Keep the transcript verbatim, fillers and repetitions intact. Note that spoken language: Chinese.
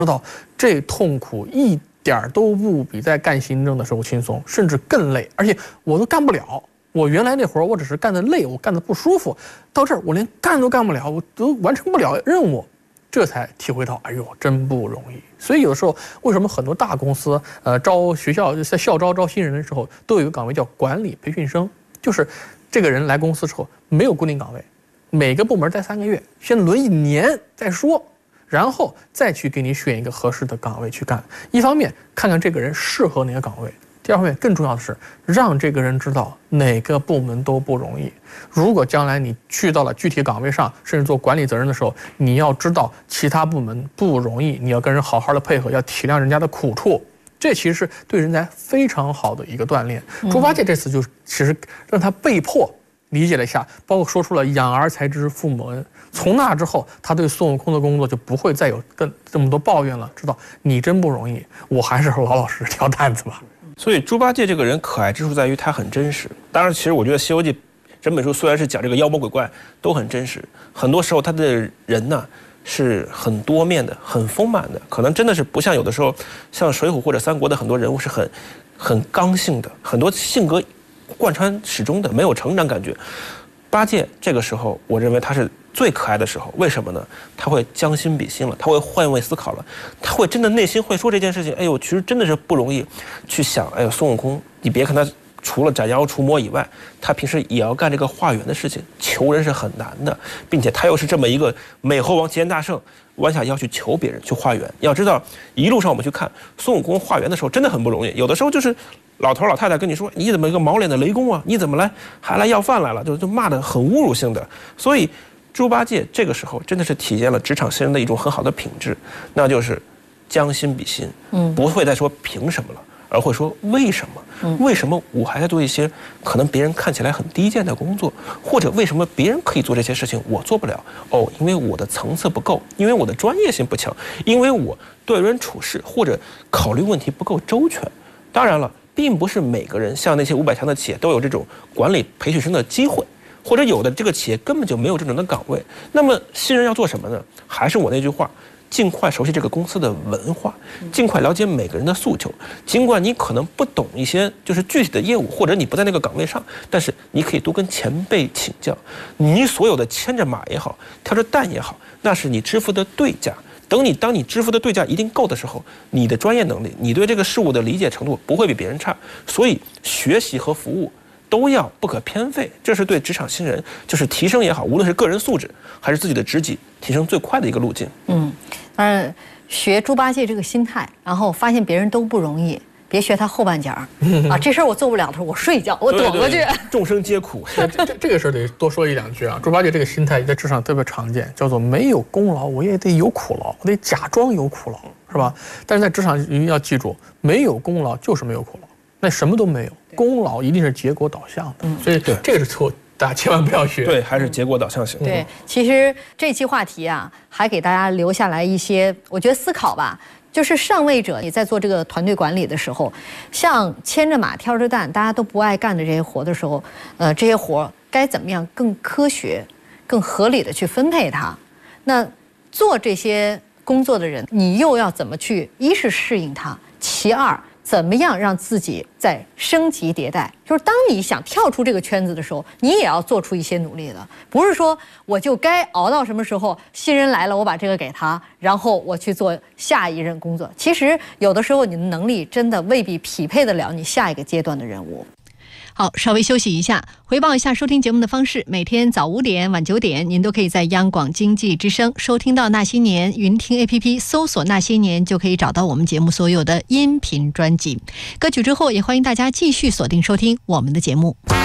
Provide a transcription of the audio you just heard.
知道这痛苦一点都不比在干行政的时候轻松，甚至更累，而且我都干不了。我原来那活儿，我只是干得累，我干得不舒服，到这儿我连干都干不了，我都完成不了任务，这才体会到，哎呦，真不容易。所以有的时候，为什么很多大公司，呃，招学校在校招招新人的时候，都有一个岗位叫管理培训生，就是这个人来公司之后没有固定岗位，每个部门待三个月，先轮一年再说。然后再去给你选一个合适的岗位去干，一方面看看这个人适合哪个岗位，第二方面更重要的是让这个人知道哪个部门都不容易。如果将来你去到了具体岗位上，甚至做管理责任的时候，你要知道其他部门不容易，你要跟人好好的配合，要体谅人家的苦处，这其实是对人才非常好的一个锻炼。猪八戒这次就其实让他被迫理解了一下，包括说出了养儿才知父母恩。从那之后，他对孙悟空的工作就不会再有更这么多抱怨了，知道你真不容易，我还是老老实实挑担子吧。 所以猪八戒这个人可爱之处在于他很真实。当然，其实我觉得《西游记》整本书虽然是讲这个妖魔鬼怪都很真实，很多时候他的人呢是很多面的、很丰满的，可能真的是不像有的时候像水浒或者三国的很多人物是很很刚性的，很多性格贯穿始终的，没有成长感觉。八戒这个时候，我认为他是最可爱的时候，为什么呢？他会将心比心了，他会换位思考了，他会真的内心会说这件事情，哎呦，其实真的是不容易去想。哎呦，孙悟空，你别看他除了斩妖除魔以外，他平时也要干这个化缘的事情，求人是很难的，并且他又是这么一个美猴王齐天大圣，弯下腰去求别人去化缘。要知道，一路上我们去看孙悟空化缘的时候，真的很不容易，有的时候就是老头老太太跟你说，你怎么一个毛脸的雷公啊？你怎么来还来要饭来了？就就骂得很侮辱性的。所以猪八戒这个时候真的是体现了职场新人的一种很好的品质，那就是将心比心，嗯，不会再说凭什么了，而会说为什么？为什么我还在做一些可能别人看起来很低贱的工作，或者为什么别人可以做这些事情我做不了？哦，因为我的层次不够，因为我的专业性不强，因为我对人处事或者考虑问题不够周全。当然了，并不是每个人像那些五百强的企业都有这种管理培训生的机会，或者有的这个企业根本就没有这种的岗位。那么新人要做什么呢？还是我那句话，尽快熟悉这个公司的文化，尽快了解每个人的诉求。尽管你可能不懂一些就是具体的业务，或者你不在那个岗位上，但是你可以多跟前辈请教。你所有的牵着马也好，挑着担也好，那是你支付的对价。等你当你支付的对价一定够的时候，你的专业能力，你对这个事物的理解程度不会比别人差。所以学习和服务都要不可偏废，这是对职场新人就是提升也好，无论是个人素质还是自己的职级提升最快的一个路径。 嗯，当然学猪八戒这个心态，然后发现别人都不容易，别学他后半截儿啊，这事儿我做不了，他说我睡一觉，我躲过去。 对对对，众生皆苦。 这这这个事儿得多说一两句啊。猪八戒这个心态在职场特别常见，叫做没有功劳我也得有苦劳，我得假装有苦劳，是吧？但是在职场你要记住，没有功劳就是没有苦劳，那什么都没有，功劳一定是结果导向的。嗯，所以这个是错，大家千万不要学。 对，还是结果导向型。 对，其实这期话题啊，还给大家留下来一些，我觉得思考吧。就是上位者，你在做这个团队管理的时候，像牵着马挑着担，大家都不爱干的这些活的时候，呃，这些活该怎么样更科学、更合理的去分配它？那做这些工作的人，你又要怎么去？一是适应它，其二，怎么样让自己在升级迭代？就是当你想跳出这个圈子的时候，你也要做出一些努力的，不是说我就该熬到什么时候新人来了，我把这个给他，然后我去做下一任工作。其实有的时候你的能力真的未必匹配得了你下一个阶段的任务。好，稍微休息一下，回报一下收听节目的方式。每天早五点、晚九点，您都可以在央广经济之声收听到《那些年》云听 A P P， 搜索《那些年》就可以找到我们节目所有的音频专辑。歌曲之后，也欢迎大家继续锁定收听我们的节目。